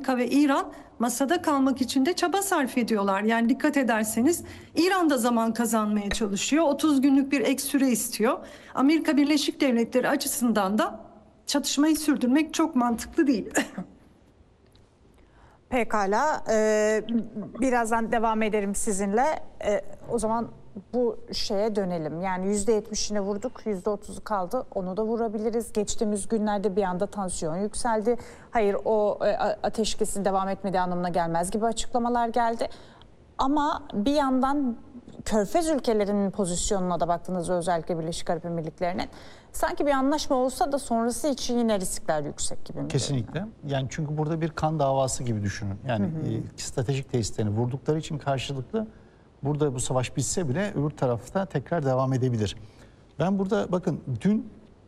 Amerika ve İran masada kalmak için de çaba sarf ediyorlar. Yani dikkat ederseniz İran da zaman kazanmaya çalışıyor. 30 günlük bir ek süre istiyor. Amerika Birleşik Devletleri açısından da çatışmayı sürdürmek çok mantıklı değil. Pekala. Birazdan devam ederim sizinle. O zaman bu şeye dönelim. Yani %70'ine vurduk, %30'u kaldı. Onu da vurabiliriz. Geçtiğimiz günlerde bir anda tansiyon yükseldi. Hayır, o ateşkesin devam etmediği anlamına gelmez gibi açıklamalar geldi. Ama bir yandan Körfez ülkelerinin pozisyonuna da baktığınızda, özellikle Birleşik Arap Emirlikleri'nin, sanki bir anlaşma olsa da sonrası için yine riskler yüksek gibi mi? Kesinlikle. Yani çünkü burada bir kan davası gibi düşünün. Yani stratejik tesislerini vurdukları için karşılıklı burada bu savaş bitse bile öbür tarafta tekrar devam edebilir. Ben burada bakın dün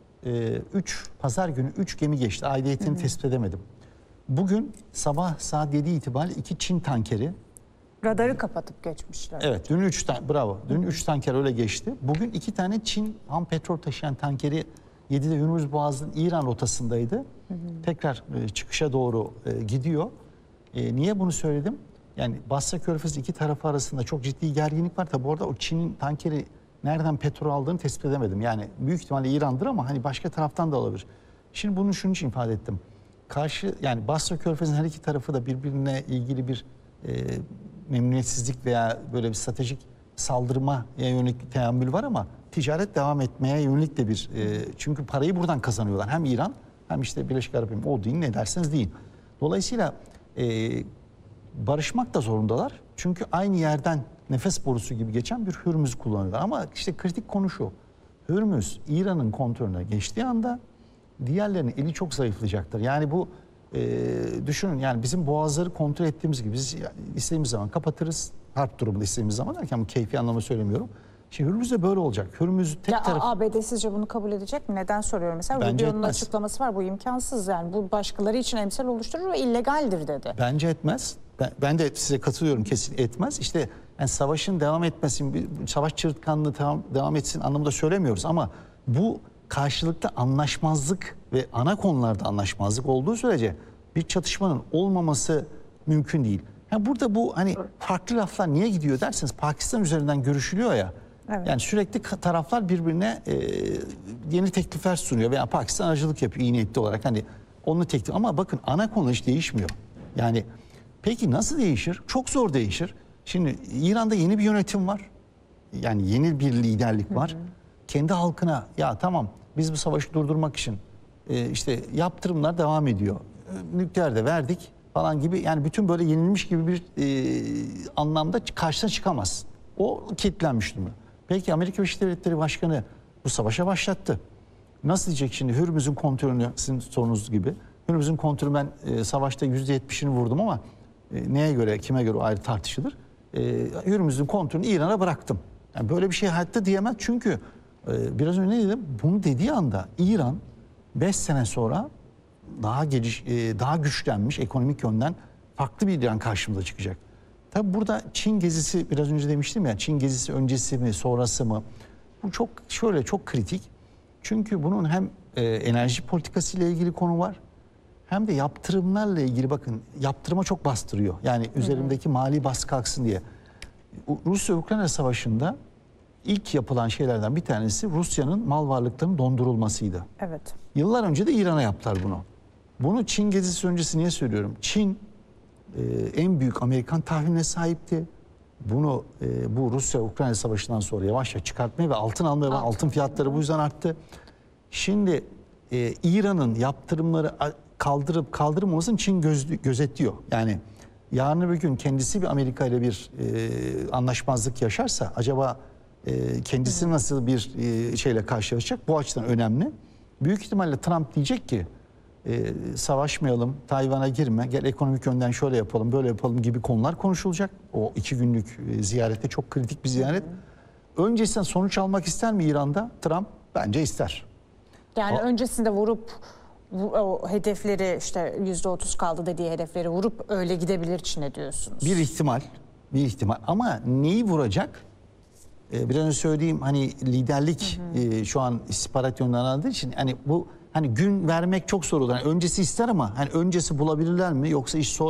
pazar günü 3 gemi geçti. Aidiyetini tespit edemedim. Bugün sabah saat 7 itibariyle 2 Çin tankeri. Radarı kapatıp geçmişler. Evet, dün 3 tane, bravo. Dün 3 tanker öyle geçti. Bugün 2 tane Çin ham petrol taşıyan tankeri 7'de Hürmüz Boğazı'nın İran rotasındaydı. Tekrar çıkışa doğru gidiyor. Niye bunu söyledim? Yani Basra Körfezi iki tarafı arasında çok ciddi gerginlik var. Tabi orada o Çin'in tankeri nereden petrol aldığını tespit edemedim. Yani büyük ihtimalle İran'dır ama hani başka taraftan da olabilir. Şimdi bunu şunun için ifade ettim. Yani Basra Körfezi'nin her iki tarafı da birbirine ilgili bir memnuniyetsizlik veya böyle bir stratejik saldırmaya yönelik teamül var ama ticaret devam etmeye yönelik de bir çünkü parayı buradan kazanıyorlar. Hem İran hem işte Birleşik Arap Emirlikleri, o deyin ne derseniz deyin. Dolayısıyla barışmak da zorundalar. Çünkü aynı yerden nefes borusu gibi geçen bir Hürmüz kullanıyorlar. Ama işte kritik konu şu. Hürmüz İran'ın kontrolüne geçtiği anda diğerlerinin eli çok zayıflayacaktır. Yani bu düşünün, yani bizim boğazları kontrol ettiğimiz gibi biz istediğimiz zaman kapatırız. Harp durumunda istediğimiz zaman derken bu keyfi anlamda söylemiyorum. Şimdi Hürmüz de böyle olacak. Hürmüz tek tarafı... ABD sizce bunu kabul edecek mi? Neden soruyorum? Mesela Bence Rubio'nun etmez. açıklaması var. Bu imkansız, yani bu başkaları için emsal oluşturur ve illegaldir dedi. Bence etmez. Ben de size katılıyorum, kesin etmez. İşte yani savaşın devam etmesin, savaş çığırtkanlığı devam etsin anlamında söylemiyoruz ama bu karşılıklı anlaşmazlık ve ana konularda anlaşmazlık olduğu sürece bir çatışmanın olmaması mümkün değil. Yani burada bu hani farklı laflar niye gidiyor derseniz, Pakistan üzerinden görüşülüyor ya. Evet. Yani sürekli taraflar birbirine yeni teklifler sunuyor veya Pakistan aracılık yapıyor iyi niyetli olarak, hani onun teklif, ama bakın ana konu hiç değişmiyor. Yani peki nasıl değişir? Çok zor değişir. Şimdi İran'da yeni bir yönetim var. Yani yeni bir liderlik var. Kendi halkına ya tamam biz bu savaşı durdurmak için işte yaptırımlar devam ediyor. Nükleer de verdik falan gibi, yani bütün böyle yenilmiş gibi bir anlamda karşısına çıkamaz. O kilitlenmiş durumda. Peki Amerika Birleşik Devletleri Başkanı bu savaşa başlattı. Nasıl diyecek şimdi Hürmüz'ün kontrolünü, sizin sorunuz gibi. Hürmüz'ün kontrolü ben savaşta %70'ini vurdum ama neye göre, kime göre ayrı tartışılır. Hürmüz'ün kontrolünü İran'a bıraktım. Yani böyle bir şey hayatta diyemez çünkü biraz önce ne dedim? Bunu dediği anda İran 5 sene sonra daha güçlenmiş ekonomik yönden farklı bir İran karşımıza çıkacak. Tabi burada Çin gezisi, biraz önce demiştim ya, Çin gezisi öncesi mi sonrası mı? Bu çok kritik. Çünkü bunun hem enerji politikası ile ilgili konu var, hem de yaptırımlarla ilgili. Bakın yaptırıma çok bastırıyor. Yani üzerimdeki mali baskı kalksın diye. Rusya-Ukrayna savaşında ilk yapılan şeylerden bir tanesi Rusya'nın mal varlıklarının dondurulmasıydı. Evet. Yıllar önce de İran'a yaptılar bunu. Bunu Çin gezisi öncesi niye söylüyorum? Çin en büyük Amerikan tahviline sahipti. Bunu bu Rusya-Ukrayna savaşından sonra yavaş yavaş çıkartmaya ve altın almaya, altın fiyatları bu yüzden arttı. Şimdi İran'ın yaptırımları kaldırmamasını Çin gözetliyor. Yani yarın bir gün kendisi bir Amerika ile bir anlaşmazlık yaşarsa acaba kendisi nasıl bir şeyle karşılaşacak? Bu açıdan önemli. Büyük ihtimalle Trump diyecek ki savaşmayalım, Tayvan'a girme, gel ekonomik yönden şöyle yapalım, böyle yapalım gibi konular konuşulacak. O 2 günlük ziyarette çok kritik bir ziyaret. Öncesinden sonuç almak ister mi İran'da Trump? Bence ister. Yani öncesinde vurup o hedefleri, işte %30 kaldı dediği hedefleri vurup öyle gidebilir Çin'e diyorsunuz. Bir ihtimal ama neyi vuracak? Biraz önce söylediğim hani liderlik şu an istihbarat yönünden aldığı için hani bu hani gün vermek çok zor olur. Yani öncesi ister ama hani öncesi bulabilirler mi, yoksa iş sonra